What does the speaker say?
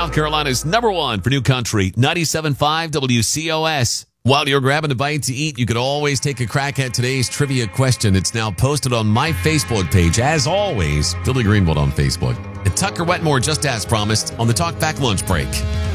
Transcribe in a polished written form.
South Carolina's #1 for new country, 97.5 WCOS. While you're grabbing a bite to eat, you could always take a crack at today's trivia question. It's now posted on my Facebook page. As always, Billy Greenwald on Facebook. And Tucker Wetmore, just as promised, on the Talk Back lunch break.